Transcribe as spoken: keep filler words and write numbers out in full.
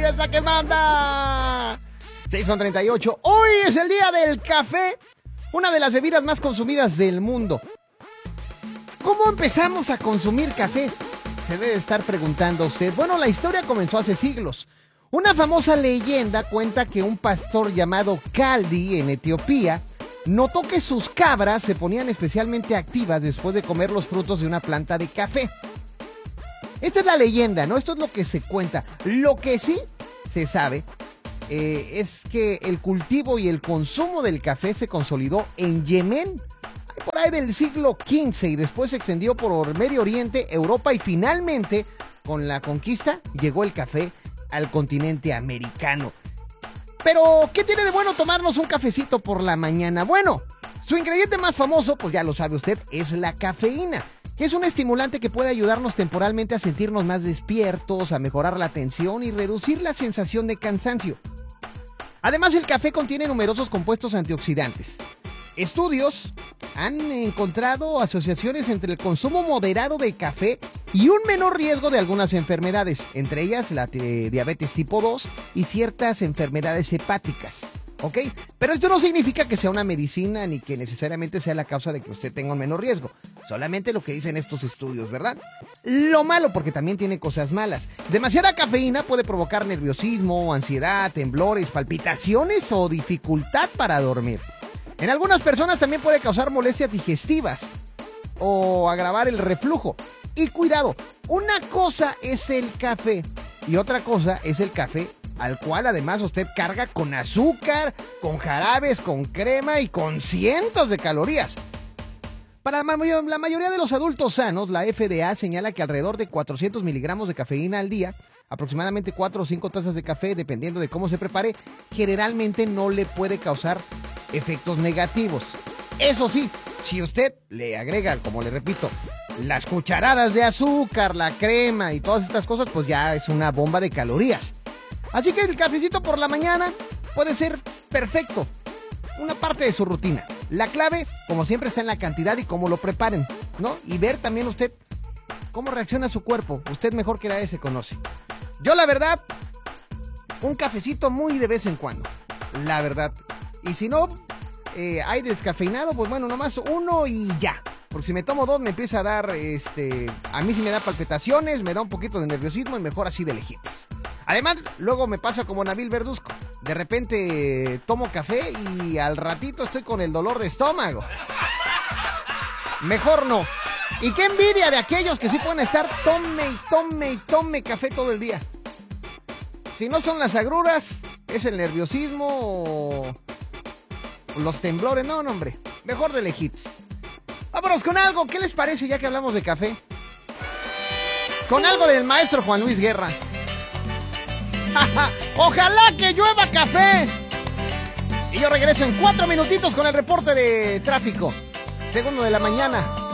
es la que manda. seis con treinta y ocho. Hoy es el día del café, una de las bebidas más consumidas del mundo. ¿Cómo empezamos a consumir café? Se debe estar preguntando usted. Bueno, la historia comenzó hace siglos. Una famosa leyenda cuenta que un pastor llamado Kaldi en Etiopía notó que sus cabras se ponían especialmente activas después de comer los frutos de una planta de café. Esta es la leyenda, ¿no? Esto es lo que se cuenta. Lo que sí se sabe eh, es que el cultivo y el consumo del café se consolidó en Yemen por ahí del siglo quince y después se extendió por Medio Oriente, Europa y finalmente, con la conquista, llegó el café al continente americano. Pero, ¿qué tiene de bueno tomarnos un cafecito por la mañana? Bueno, su ingrediente más famoso, pues ya lo sabe usted, es la cafeína, que es un estimulante que puede ayudarnos temporalmente a sentirnos más despiertos, a mejorar la atención y reducir la sensación de cansancio. Además, el café contiene numerosos compuestos antioxidantes. Estudios han encontrado asociaciones entre el consumo moderado de café y un menor riesgo de algunas enfermedades, entre ellas la de diabetes tipo dos y ciertas enfermedades hepáticas, ¿ok? Pero esto no significa que sea una medicina ni que necesariamente sea la causa de que usted tenga un menor riesgo, solamente lo que dicen estos estudios, ¿verdad? Lo malo, porque también tiene cosas malas. Demasiada cafeína puede provocar nerviosismo, ansiedad, temblores, palpitaciones o dificultad para dormir. En algunas personas también puede causar molestias digestivas o agravar el reflujo. Y cuidado, una cosa es el café y otra cosa es el café al cual además usted carga con azúcar, con jarabes, con crema y con cientos de calorías. Para la mayoría de los adultos sanos, la F D A señala que alrededor de cuatrocientos miligramos de cafeína al día, aproximadamente cuatro o cinco tazas de café, dependiendo de cómo se prepare, generalmente no le puede causar efectos negativos. Eso sí, si usted le agrega, como le repito, las cucharadas de azúcar, la crema y todas estas cosas, pues ya es una bomba de calorías. Así que el cafecito por la mañana puede ser perfecto, una parte de su rutina. La clave, como siempre, está en la cantidad y cómo lo preparen, ¿no? Y ver también usted cómo reacciona su cuerpo. Usted mejor que nadie se conoce. Yo, la verdad, un cafecito muy de vez en cuando, la verdad. Y si no eh, hay descafeinado, pues bueno, nomás uno y ya. Porque si me tomo dos me empieza a dar, este, a mí sí me da palpitaciones, me da un poquito de nerviosismo y mejor así de lejitos. Además, luego me pasa como Nabil Verduzco. De repente eh, tomo café y al ratito estoy con el dolor de estómago. Mejor no. Y qué envidia de aquellos que sí pueden estar tome y tome y tome café todo el día. Si no son las agruras, es el nerviosismo o los temblores. No, no, hombre. Mejor de lejitos. Vámonos con algo. ¿Qué les parece ya que hablamos de café? Con algo del maestro Juan Luis Guerra. ¡Ojalá que llueva café! Y yo regreso en cuatro minutitos con el reporte de tráfico. Segundo de la mañana.